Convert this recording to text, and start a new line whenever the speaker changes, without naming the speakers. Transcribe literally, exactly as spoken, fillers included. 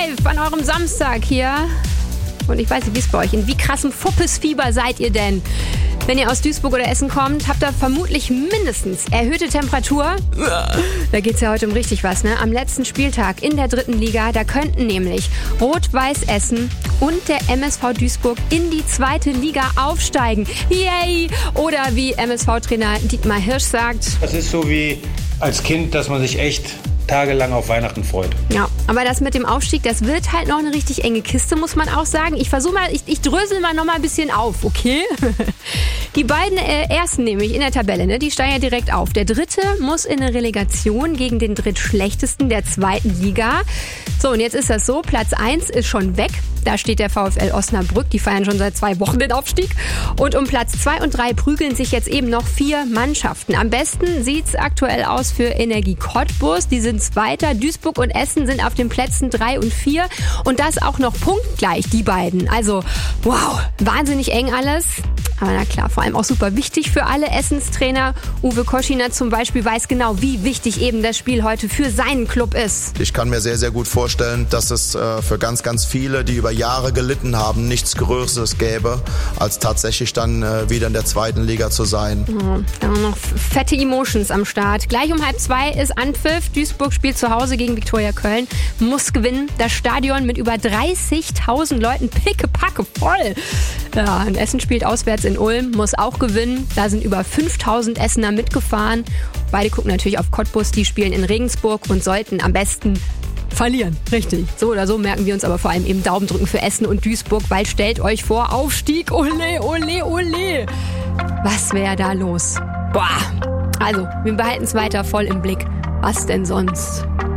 live an eurem Samstag hier. Und ich weiß nicht, wie es bei euch ist. In wie krassem Fuppesfieber seid ihr denn? Wenn ihr aus Duisburg oder Essen kommt, habt ihr vermutlich mindestens erhöhte Temperatur. Da geht's ja heute um richtig was, ne? Am letzten Spieltag in der dritten Liga, da könnten nämlich Rot-Weiß Essen und der M S V Duisburg in die zweite Liga aufsteigen. Yay! Oder wie M S V-Trainer Dietmar Hirsch sagt:
Das ist so wie als Kind, dass man sich echt tagelang auf Weihnachten freut.
Ja, aber das mit dem Aufstieg, das wird halt noch eine richtig enge Kiste, muss man auch sagen. Ich versuche mal, ich, ich drösel mal noch mal ein bisschen auf, okay? Die beiden äh, Ersten nämlich in der Tabelle, ne, die steigen ja direkt auf. Der Dritte muss in eine Relegation gegen den Drittschlechtesten der zweiten Liga. So, und jetzt ist das so, Platz eins ist schon weg. Da steht der VfL Osnabrück, die feiern schon seit zwei Wochen den Aufstieg. Und um Platz zwei und drei prügeln sich jetzt eben noch vier Mannschaften. Am besten sieht's aktuell aus für Energie Cottbus. Die sind Zweiter. Duisburg und Essen sind auf den Plätzen drei und vier. Und das auch noch punktgleich, die beiden. Also, wow, wahnsinnig eng alles. Aber na klar, vor allem auch super wichtig für alle Essenstrainer. Uwe Koschiner zum Beispiel weiß genau, wie wichtig eben das Spiel heute für seinen Club ist.
Ich kann mir sehr, sehr gut vorstellen, dass es äh, für ganz, ganz viele, die über Jahre gelitten haben, nichts Größeres gäbe, als tatsächlich dann äh, wieder in der zweiten Liga zu sein.
Mhm. Da haben wir noch fette Emotions am Start. Gleich um halb zwei ist Anpfiff. Duisburg spielt zu Hause gegen Viktoria Köln. Muss gewinnen. Das Stadion mit über dreißigtausend Leuten pickepacke voll. Ja, und Essen spielt auswärts in Ulm, muss auch gewinnen. Da sind über fünftausend Essener mitgefahren. Beide gucken natürlich auf Cottbus, die spielen in Regensburg und sollten am besten verlieren. Richtig. So oder so merken wir uns aber vor allem eben Daumen drücken für Essen und Duisburg, weil stellt euch vor, Aufstieg, ole, ole, ole. Was wäre da los? Boah. Also, wir behalten es weiter voll im Blick. Was denn sonst?